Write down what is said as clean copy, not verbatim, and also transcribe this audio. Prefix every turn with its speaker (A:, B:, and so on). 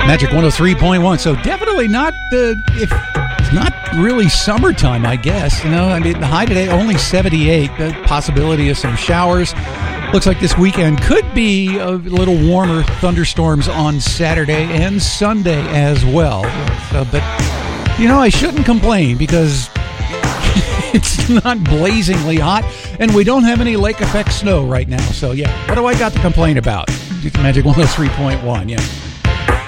A: Magic 103.1. So definitely not if it's not really summertime, I guess. You know, I mean, the high today only 78. The possibility of some showers. Looks like this weekend could be a little warmer. Thunderstorms on Saturday and Sunday as well. But you know, I shouldn't complain because it's not blazingly hot, and we don't have any lake effect snow right now. So yeah, what do I got to complain about? Magic 103.1. Yeah.